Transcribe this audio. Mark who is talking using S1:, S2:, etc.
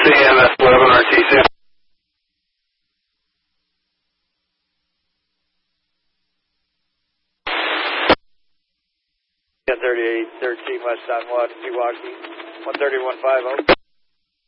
S1: CMS 11 RTC.
S2: 1038, 13 west on 1, Pewaukee, 13150.